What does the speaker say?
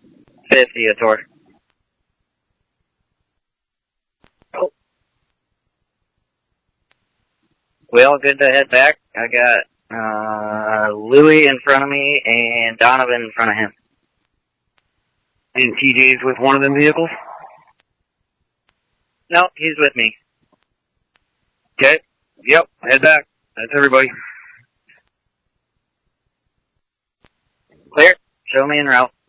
50, a tour. Oh. We all good to head back? I got Louie in front of me and Donovan in front of him. And TJ's with one of them vehicles? No, he's with me. Okay. Yep, head back. That's everybody. Clear. Show me en route.